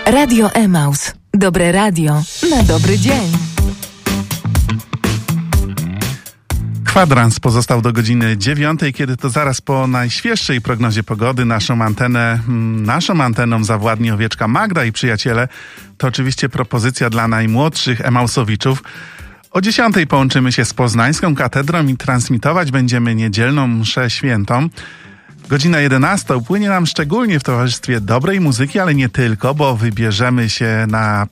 Radio Emaus. Dobre radio na dobry dzień. Kwadrans pozostał do godziny 9, kiedy to zaraz po najświeższej prognozie pogody naszą anteną zawładnie owieczka Magda i przyjaciele. To oczywiście propozycja dla najmłodszych Emausowiczów. O 10 połączymy się z Poznańską Katedrą i transmitować będziemy niedzielną mszę świętą. Godzina 11 upłynie nam szczególnie w towarzystwie dobrej muzyki, ale nie tylko, bo wybierzemy się na